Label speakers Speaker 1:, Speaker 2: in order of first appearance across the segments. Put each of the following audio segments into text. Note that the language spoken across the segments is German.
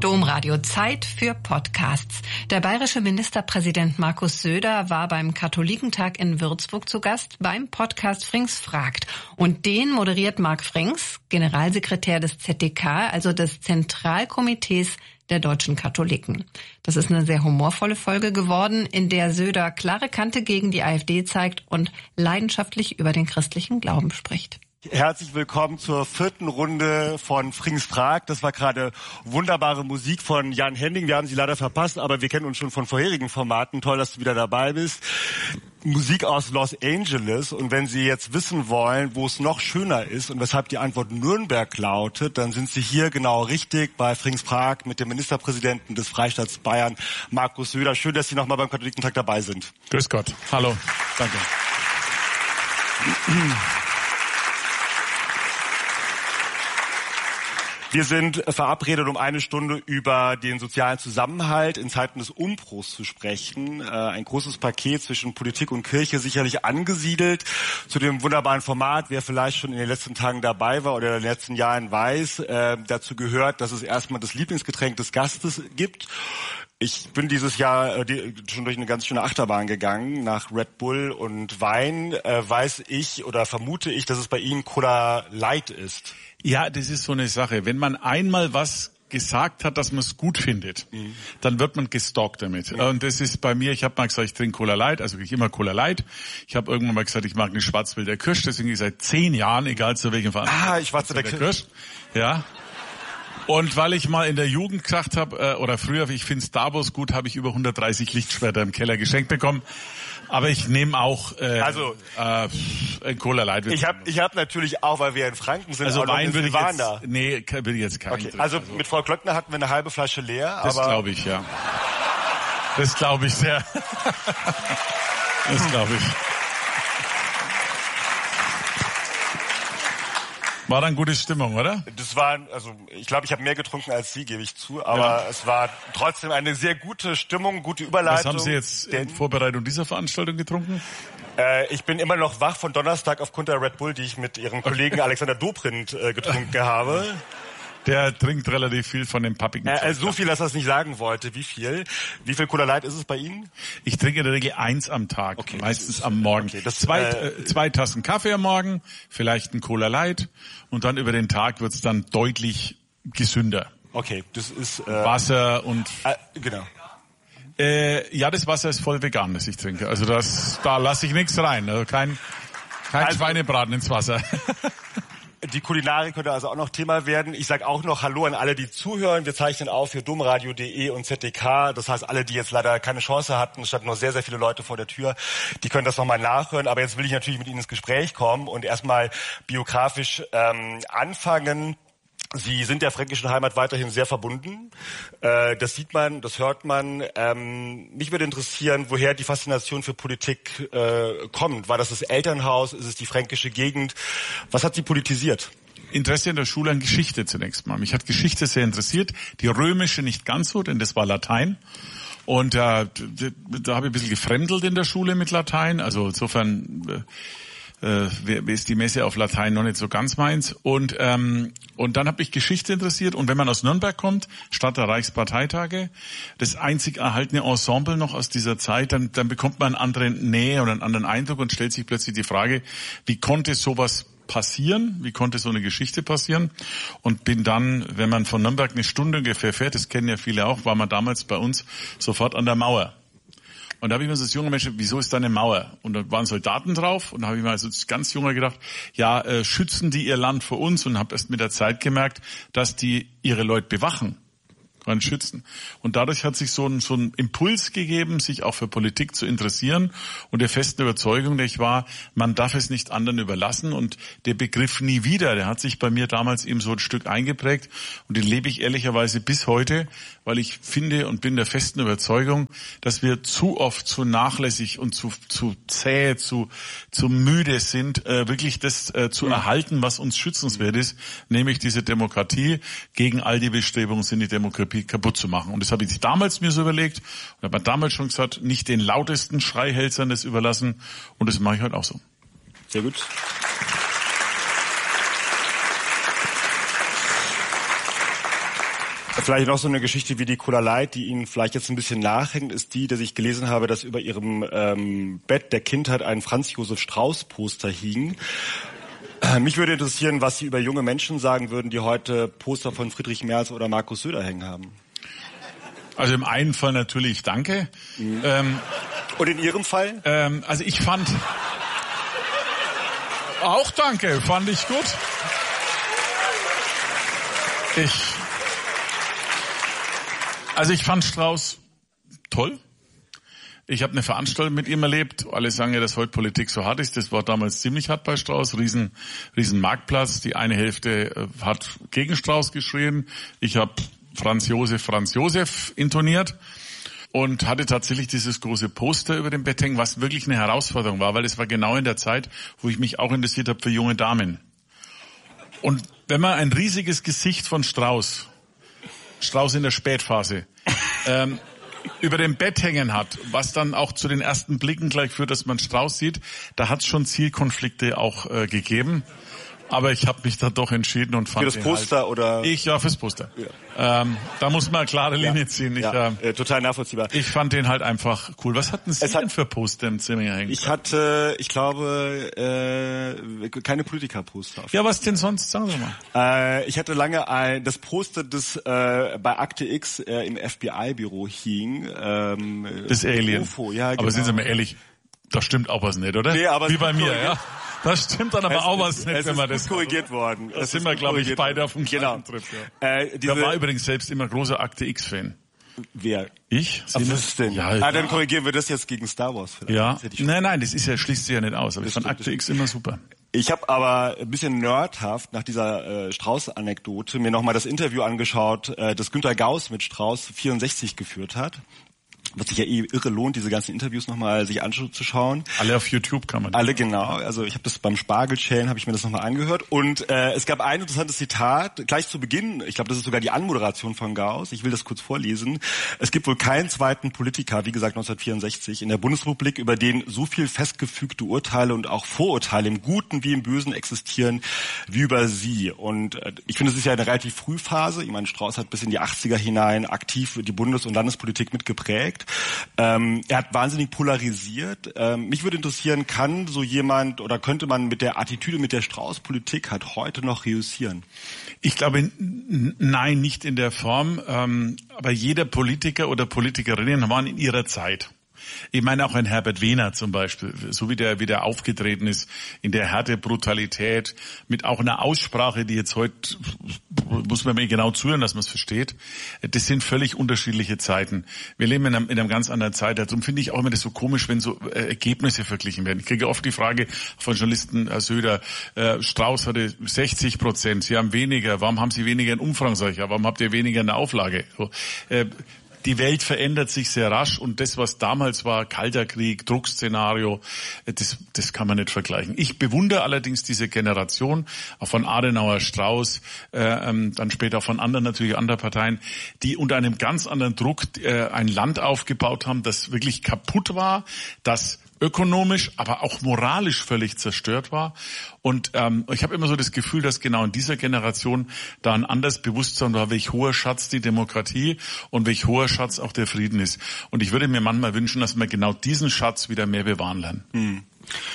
Speaker 1: Domradio, Zeit für Podcasts. Der bayerische Ministerpräsident Markus Söder war beim Katholikentag in Würzburg zu Gast beim Podcast Frings fragt. Und den moderiert Marc Frings, Generalsekretär des ZDK, also des Zentralkomitees der deutschen Katholiken. Das ist eine sehr humorvolle Folge geworden, in der Söder klare Kante gegen die AfD zeigt und leidenschaftlich über den christlichen Glauben spricht.
Speaker 2: Herzlich willkommen zur 4. Runde von Frings fragt. Das war gerade wunderbare Musik von Jan Henning. Wir haben sie leider verpasst, aber wir kennen uns schon von vorherigen Formaten. Toll, dass du wieder dabei bist. Musik aus Los Angeles. Und wenn Sie jetzt wissen wollen, wo es noch schöner ist und weshalb die Antwort Nürnberg lautet, dann sind Sie hier genau richtig bei Frings fragt mit dem Ministerpräsidenten des Freistaats Bayern, Markus Söder. Schön, dass Sie nochmal beim Katholikentag dabei sind.
Speaker 3: Grüß Gott. Hallo. Danke.
Speaker 2: Wir sind verabredet, um 1 Stunde über den sozialen Zusammenhalt in Zeiten des Umbruchs zu sprechen. Ein großes Paket zwischen Politik und Kirche sicherlich angesiedelt. Zu dem wunderbaren Format, wer vielleicht schon in den letzten Tagen dabei war oder in den letzten Jahren weiß, dazu gehört, dass es erstmal das Lieblingsgetränk des Gastes gibt. Ich bin dieses Jahr schon durch eine ganz schöne Achterbahn gegangen, nach Red Bull und Wein. Weiß ich oder vermute ich, dass es bei Ihnen Cola Light ist.
Speaker 3: Ja, das ist so eine Sache. Wenn man einmal was gesagt hat, dass man es gut findet, dann wird man gestalkt damit. Und das ist bei mir, ich habe mal gesagt, ich trinke Cola Light, also ich immer Cola Light. Ich habe irgendwann mal gesagt, ich mag eine Schwarzwälder Kirsch, deswegen seit 10 Jahren, egal zu welchem Verein.
Speaker 2: Ich Schwarzwälder Kirsch.
Speaker 3: Ja. Und weil ich mal in der Jugend gesagt habe, oder früher, ich finde Star Wars gut, habe ich über 130 Lichtschwerter im Keller geschenkt bekommen. Aber ich nehme auch ein Cola Light.
Speaker 2: Ich hab natürlich auch, weil wir in Franken sind,
Speaker 3: also
Speaker 2: auch
Speaker 3: Wein
Speaker 2: noch
Speaker 3: würde ich jetzt keinen.
Speaker 2: Okay. Also mit Frau Klöckner hatten wir eine halbe Flasche leer.
Speaker 3: Das glaube ich, ja. Das glaube ich sehr. Das glaube ich. War dann gute Stimmung, oder?
Speaker 2: Das war, also ich glaube, ich habe mehr getrunken als Sie, gebe ich zu, aber Es war trotzdem eine sehr gute Stimmung, gute Überleitung.
Speaker 3: Was haben Sie jetzt in Vorbereitung dieser Veranstaltung getrunken?
Speaker 2: Ich bin immer noch wach von Donnerstag aufgrund der Red Bull, die ich mit Ihrem Kollegen Alexander Dobrindt getrunken habe.
Speaker 3: Der trinkt relativ viel von dem pappigen Zeug.
Speaker 2: So viel, dass er es nicht sagen wollte. Wie viel? Wie viel Cola Light ist es bei Ihnen?
Speaker 3: Ich trinke in der Regel 1 am Tag,
Speaker 2: okay,
Speaker 3: meistens am Morgen. Okay, zwei Tassen Kaffee am Morgen, vielleicht ein Cola Light und dann über den Tag wird's dann deutlich gesünder.
Speaker 2: Okay, das ist
Speaker 3: Wasser und
Speaker 2: genau.
Speaker 3: Ja, das Wasser ist voll vegan, das ich trinke. Also da lasse ich nichts rein. Also kein Schweinebraten ins Wasser.
Speaker 2: Die Kulinarik könnte also auch noch Thema werden. Ich sage auch noch Hallo an alle, die zuhören. Wir zeichnen auf für domradio.de und ZDK. Das heißt, alle, die jetzt leider keine Chance hatten, es standen noch sehr, sehr viele Leute vor der Tür, die können das nochmal nachhören. Aber jetzt will ich natürlich mit Ihnen ins Gespräch kommen und erstmal biografisch anfangen. Sie sind der fränkischen Heimat weiterhin sehr verbunden. Das sieht man, das hört man. Mich würde interessieren, woher die Faszination für Politik kommt. War das Elternhaus? Ist es die fränkische Gegend? Was hat Sie politisiert?
Speaker 3: Interesse in der Schule an Geschichte zunächst mal. Mich hat Geschichte sehr interessiert. Die römische nicht ganz so, denn das war Latein. Und da habe ich ein bisschen gefremdelt in der Schule mit Latein. Also insofern ist die Messe auf Latein noch nicht so ganz meins. Und dann habe ich Geschichte interessiert. Und wenn man aus Nürnberg kommt, Stadt der Reichsparteitage, das einzig erhaltene Ensemble noch aus dieser Zeit, dann bekommt man eine andere Nähe und einen anderen Eindruck und stellt sich plötzlich die Frage, wie konnte sowas passieren? Wie konnte so eine Geschichte passieren? Und bin dann, wenn man von Nürnberg eine Stunde ungefähr fährt, das kennen ja viele auch, war man damals bei uns sofort an der Mauer. Und da habe ich mir so als junger Mensch, wieso ist da eine Mauer? Und da waren Soldaten drauf und da habe ich mir als ganz junger gedacht, ja, schützen die ihr Land vor uns? Und habe erst mit der Zeit gemerkt, dass die ihre Leute bewachen. Schützen. Und dadurch hat sich so ein Impuls gegeben, sich auch für Politik zu interessieren und der festen Überzeugung, der ich war, man darf es nicht anderen überlassen und der Begriff nie wieder, der hat sich bei mir damals eben so ein Stück eingeprägt und den lebe ich ehrlicherweise bis heute, weil ich finde und bin der festen Überzeugung, dass wir zu oft zu nachlässig und zu zäh, zu müde sind, wirklich das zu erhalten, was uns schützenswert ist, nämlich diese Demokratie. Gegen all die Bestrebungen sind die Demokratie kaputt zu machen. Und das habe ich damals mir so überlegt und habe damals schon gesagt, nicht den lautesten Schreihälsern das überlassen und das mache ich heute auch so.
Speaker 2: Sehr gut. Vielleicht noch so eine Geschichte wie die Cola Light, die Ihnen vielleicht jetzt ein bisschen nachhängt, ist die, dass ich gelesen habe, dass über Ihrem Bett der Kindheit ein Franz-Josef-Strauß-Poster hing. Mich würde interessieren, was Sie über junge Menschen sagen würden, die heute Poster von Friedrich Merz oder Markus Söder hängen haben.
Speaker 3: Also im einen Fall natürlich danke.
Speaker 2: Und in Ihrem Fall?
Speaker 3: Also ich fand... Auch danke, fand ich gut. Ich fand Strauß toll. Ich habe eine Veranstaltung mit ihm erlebt. Alle sagen ja, dass heute Politik so hart ist. Das war damals ziemlich hart bei Strauß. Riesen Marktplatz. Die eine Hälfte hat gegen Strauß geschrien. Ich habe Franz Josef intoniert und hatte tatsächlich dieses große Poster über dem Bett hängen, was wirklich eine Herausforderung war, weil es war genau in der Zeit, wo ich mich auch interessiert habe für junge Damen. Und wenn man ein riesiges Gesicht von Strauß in der Spätphase, über dem Bett hängen hat, was dann auch zu den ersten Blicken gleich führt, dass man Strauß sieht, da hat es schon Zielkonflikte auch gegeben. Aber ich habe mich da doch entschieden und fand
Speaker 2: für das Poster
Speaker 3: halt,
Speaker 2: oder?
Speaker 3: Fürs Poster. Ja. Da muss man eine klare Linie ziehen.
Speaker 2: Total nachvollziehbar.
Speaker 3: Ich fand den halt einfach cool. Was hatten Sie denn für Poster im Zimmer hängen?
Speaker 2: Ich hatte, ich glaube, keine Politikerposter.
Speaker 3: Ja, was denn sonst? Sagen Sie mal.
Speaker 2: Ich hatte lange das Poster, das bei Akte X im FBI-Büro hing.
Speaker 3: Das Alien.
Speaker 2: UFO, ja, genau.
Speaker 3: Aber sind Sie mal ehrlich, da stimmt auch was nicht, oder?
Speaker 2: Nee, aber
Speaker 3: wie bei mir, ja. Das stimmt dann aber auch was nicht, wenn man das...
Speaker 2: Es ist korrigiert worden.
Speaker 3: Da sind wir, glaube ich, beide auf dem gleichen Trip. Ja. Da war übrigens selbst immer großer Akte X-Fan.
Speaker 2: Wer?
Speaker 3: Ich?
Speaker 2: Was denn?
Speaker 3: Ja,
Speaker 2: dann korrigieren wir das jetzt gegen Star Wars vielleicht.
Speaker 3: Ja. Nein, das schließt sich ja nicht aus. Aber ich fand Akte X immer super.
Speaker 2: Ich habe aber ein bisschen nerdhaft nach dieser Strauß-Anekdote mir nochmal das Interview angeschaut, das Günter Gauss mit Strauß 64 geführt hat. Was sich ja irre lohnt, diese ganzen Interviews nochmal sich anzuschauen.
Speaker 3: Alle auf YouTube kann man.
Speaker 2: Alle, genau. Also ich habe das beim Spargel-Channel, habe ich mir das nochmal angehört. Und es gab ein interessantes Zitat, gleich zu Beginn, ich glaube, das ist sogar die Anmoderation von Gauss, ich will das kurz vorlesen. Es gibt wohl keinen zweiten Politiker, wie gesagt 1964, in der Bundesrepublik, über den so viel festgefügte Urteile und auch Vorurteile im Guten wie im Bösen existieren, wie über Sie. Und ich finde, es ist ja eine relativ Frühphase. Ich meine, Strauß hat bis in die 80er hinein aktiv die Bundes- und Landespolitik mitgeprägt. Er hat wahnsinnig polarisiert. Mich würde interessieren, kann so jemand oder könnte man mit der Attitüde, mit der Strauß-Politik halt heute noch reüssieren?
Speaker 3: Ich glaube, nein, nicht in der Form. Aber jeder Politiker oder Politikerinnen waren in ihrer Zeit. Ich meine auch ein Herbert Wehner zum Beispiel, so wie der aufgetreten ist, in der Härte, Brutalität, mit auch einer Aussprache, die jetzt heute, muss man mir genau zuhören, dass man es versteht. Das sind völlig unterschiedliche Zeiten. Wir leben in einer ganz anderen Zeit. Darum finde ich auch immer das so komisch, wenn so Ergebnisse verglichen werden. Ich kriege oft die Frage von Journalisten, Herr Söder, Strauß hatte 60%, Sie haben weniger. Warum haben Sie weniger in Umfragen? Sag ich, ja, warum habt ihr weniger in der Auflage? So, die Welt verändert sich sehr rasch und das, was damals war, Kalter Krieg, Druckszenario, das kann man nicht vergleichen. Ich bewundere allerdings diese Generation, auch von Adenauer, Strauß, dann später auch von anderen, natürlich anderen Parteien, die unter einem ganz anderen Druck ein Land aufgebaut haben, das wirklich kaputt war, das ökonomisch, aber auch moralisch völlig zerstört war. Und ich habe immer so das Gefühl, dass genau in dieser Generation da ein anderes Bewusstsein war, welch hoher Schatz die Demokratie und welch hoher Schatz auch der Frieden ist. Und ich würde mir manchmal wünschen, dass wir genau diesen Schatz wieder mehr bewahren lernen.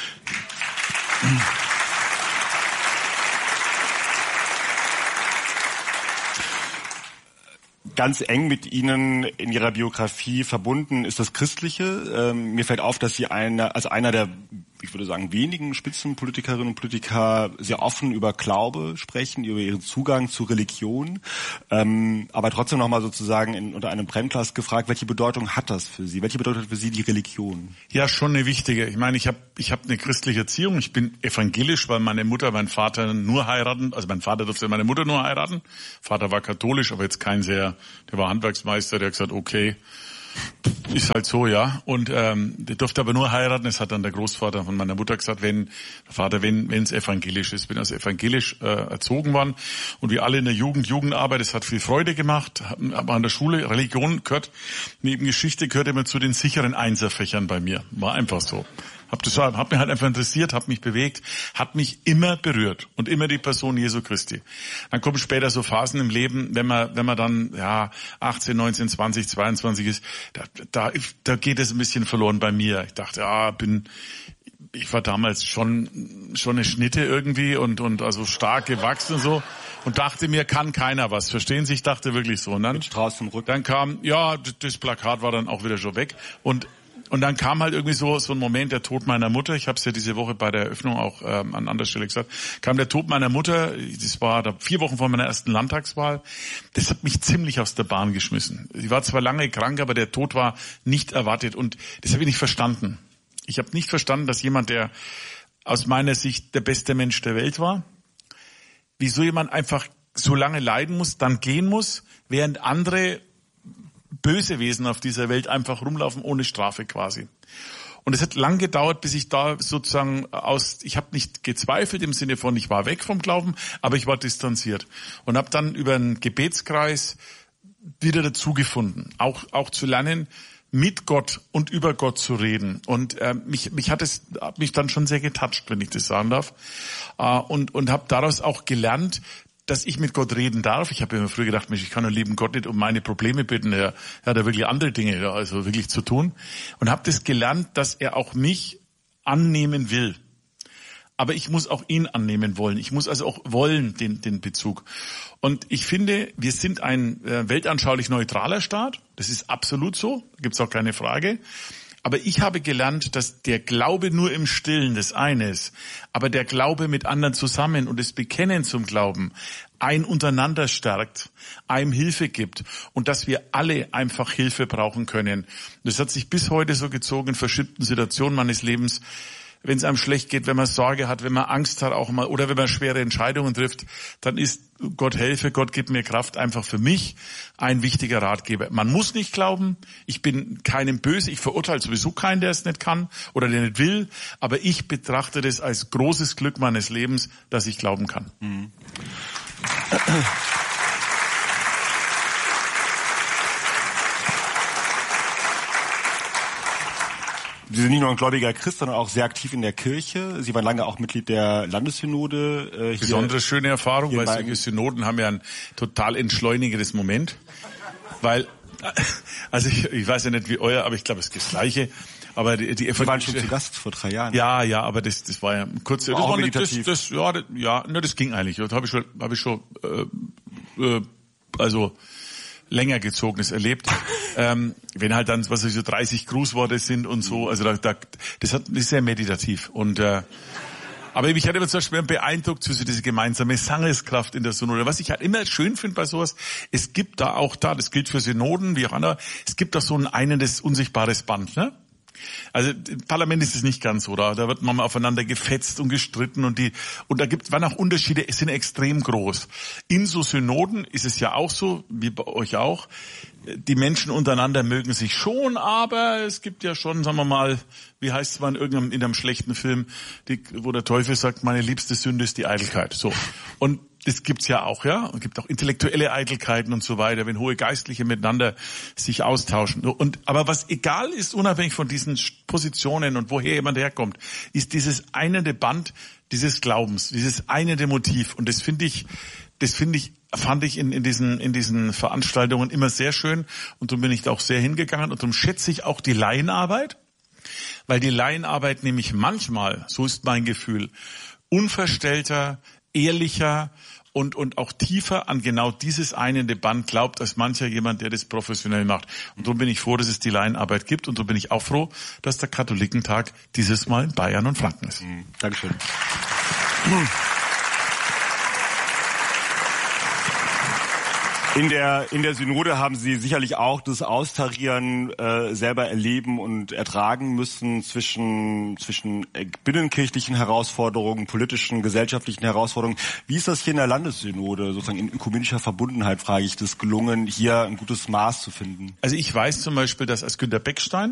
Speaker 2: Ganz eng mit Ihnen in Ihrer Biografie verbunden ist das Christliche. Mir fällt auf, dass Sie als einer der, ich würde sagen, wenigen Spitzenpolitikerinnen und Politiker sehr offen über Glaube sprechen, über Ihren Zugang zu Religion. Aber trotzdem nochmal sozusagen unter einem Brennglas gefragt, welche Bedeutung hat das für Sie? Welche Bedeutung hat für Sie die Religion?
Speaker 3: Ja, schon eine wichtige. Ich meine, ich hab eine christliche Erziehung. Ich bin evangelisch, weil meine Mutter, mein Vater nur heiraten. Also mein Vater durfte meine Mutter nur heiraten. Vater war katholisch, aber jetzt der war Handwerksmeister, der hat gesagt, okay, ist halt so, ja. Und der durfte aber nur heiraten. Es hat dann der Großvater von meiner Mutter gesagt, wenn es evangelisch ist. Bin also evangelisch erzogen worden. Und wie alle in der Jugendarbeit, es hat viel Freude gemacht. Aber an der Schule, Religion neben Geschichte gehört immer zu den sicheren Einserfächern bei mir. War einfach so. Hab mir halt einfach interessiert, hab mich bewegt, hat mich immer berührt und immer die Person Jesu Christi. Dann kommen später so Phasen im Leben, wenn man dann 18, 19, 20, 22 ist, da geht es ein bisschen verloren bei mir. Ich dachte, ich war damals schon eine Schnitte irgendwie und also stark gewachsen und so und dachte mir, kann keiner was. Verstehen Sie? Ich dachte wirklich so. Und dann kam, das Plakat war dann auch wieder schon weg und dann kam halt irgendwie so ein Moment, der Tod meiner Mutter. Ich habe es ja diese Woche bei der Eröffnung auch an anderer Stelle gesagt. Kam der Tod meiner Mutter. Das war da 4 Wochen vor meiner ersten Landtagswahl. Das hat mich ziemlich aus der Bahn geschmissen. Sie war zwar lange krank, aber der Tod war nicht erwartet und das habe ich nicht verstanden. Ich habe nicht verstanden, dass jemand, der aus meiner Sicht der beste Mensch der Welt war, wieso jemand einfach so lange leiden muss, dann gehen muss, während andere böse Wesen auf dieser Welt einfach rumlaufen ohne Strafe quasi. Und es hat lang gedauert, bis ich da sozusagen ich habe nicht gezweifelt im Sinne von, ich war weg vom Glauben, aber ich war distanziert. Und habe dann über einen Gebetskreis wieder dazugefunden, auch zu lernen, mit Gott und über Gott zu reden. Und mich hat mich dann schon sehr getoucht, wenn ich das sagen darf. Und habe daraus auch gelernt, dass ich mit Gott reden darf. Ich habe immer früher gedacht, Mensch, ich kann den lieben Gott nicht um meine Probleme bitten. Er hat ja wirklich andere Dinge, also wirklich zu tun. Und habe das gelernt, dass er auch mich annehmen will. Aber ich muss auch ihn annehmen wollen. Ich muss also auch wollen, den Bezug. Und ich finde, wir sind ein weltanschaulich neutraler Staat. Das ist absolut so. Da gibt's auch keine Frage. Aber ich habe gelernt, dass der Glaube nur im Stillen das eine ist, aber der Glaube mit anderen zusammen und das Bekennen zum Glauben ein untereinander stärkt, einem Hilfe gibt und dass wir alle einfach Hilfe brauchen können. Das hat sich bis heute so gezogen in verschiedenen Situationen meines Lebens. Wenn es einem schlecht geht, wenn man Sorge hat, wenn man Angst hat auch mal oder wenn man schwere Entscheidungen trifft, dann ist Gott helfe, Gott gibt mir Kraft einfach für mich ein wichtiger Ratgeber. Man muss nicht glauben, ich bin keinem böse, ich verurteile sowieso keinen, der es nicht kann oder der nicht will, aber ich betrachte das als großes Glück meines Lebens, dass ich glauben kann. Mhm.
Speaker 2: Sie sind nicht nur ein gläubiger Christ, sondern auch sehr aktiv in der Kirche. Sie waren lange auch Mitglied der Landessynode.
Speaker 3: Besonders schöne Erfahrung, weil solche Synoden haben ja ein total entschleunigendes Moment. Weil, also ich weiß ja nicht wie euer, aber ich glaube, es ist das Gleiche. Aber die
Speaker 2: Sie waren schon zu Gast vor 3 Jahren.
Speaker 3: Ja, aber das war ja kurz. Das
Speaker 2: auch
Speaker 3: war
Speaker 2: meditativ.
Speaker 3: Das ging eigentlich. Das habe ich schon also länger Gezogenes erlebt. Wenn halt dann, was so 30 Grußworte sind und so, also das ist sehr meditativ. Und aber ich hatte immer zum Beispiel beeindruckt, so diese gemeinsame Sangeskraft in der Synode. Was ich halt immer schön finde bei sowas, es gibt das gilt für Synoden, wie auch andere, es gibt da so ein einendes, unsichtbares Band, ne? Also im Parlament ist es nicht ganz so, da wird man mal aufeinander gefetzt und gestritten und da waren auch Unterschiede, es sind extrem groß. In so Synoden ist es ja auch so, wie bei euch auch, die Menschen untereinander mögen sich schon, aber es gibt ja schon, sagen wir mal, wie heißt es mal in einem schlechten Film, wo der Teufel sagt, meine liebste Sünde ist die Eitelkeit. So. Und das gibt's ja auch, ja. Es gibt auch intellektuelle Eitelkeiten und so weiter, wenn hohe Geistliche miteinander sich austauschen. Aber was egal ist, unabhängig von diesen Positionen und woher jemand herkommt, ist dieses einende Band dieses Glaubens, dieses einende Motiv. Und das fand ich in diesen Veranstaltungen immer sehr schön. Und darum bin ich da auch sehr hingegangen. Und darum schätze ich auch die Laienarbeit. Weil die Laienarbeit nämlich manchmal, so ist mein Gefühl, unverstellter, ehrlicher und auch tiefer an genau dieses einende Band glaubt, als mancher jemand, der das professionell macht. Und darum bin ich froh, dass es die Laienarbeit gibt. Und darum bin ich auch froh, dass der Katholikentag dieses Mal in Bayern und Franken ist.
Speaker 2: Dankeschön. In der Synode haben Sie sicherlich auch das Austarieren selber erleben und ertragen müssen zwischen binnenkirchlichen Herausforderungen, politischen, gesellschaftlichen Herausforderungen. Wie ist das hier in der Landessynode, sozusagen in ökumenischer Verbundenheit, frage ich, das gelungen, hier ein gutes Maß zu finden?
Speaker 3: Also ich weiß zum Beispiel, dass als Günter Beckstein